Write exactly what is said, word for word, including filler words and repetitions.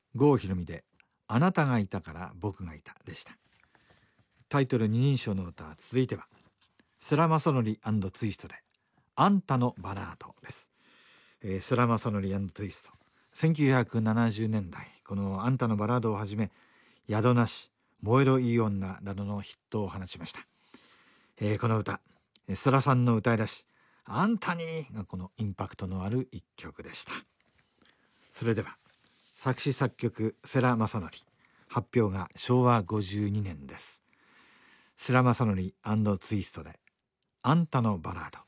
郷ひろみであなたがいたから僕がいたでした。タイトル二人称の歌、続いては世良公則&ツイストであんたのバラードです。えー、世良公則&ツイスト、せんきゅうひゃくななじゅうねんだい、このあんたのバラードをはじめ宿なし、燃えろいい女などのヒットを放ちました。えー、この歌、世良さんの歌い出しあんたにがこのインパクトのある一曲でした。それでは作詞作曲世良公則、発表がしょうわごじゅうにねんです。世良公則&ツイストであんたのバラード。